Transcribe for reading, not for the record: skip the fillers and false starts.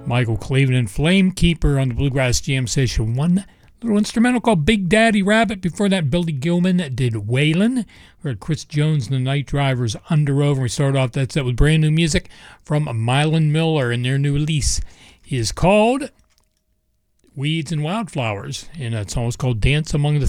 Michael Cleveland and Flamekeeper on the Bluegrass Jam Session. One little instrumental called Big Daddy Rabbit. Before that, Billy Gilman did Waylon. We heard Chris Jones and the Night Drivers, Under Over. We started off that set with brand new music from Mylan Miller, and their new release is called Weeds and Wildflowers, and that song is called Dance Among the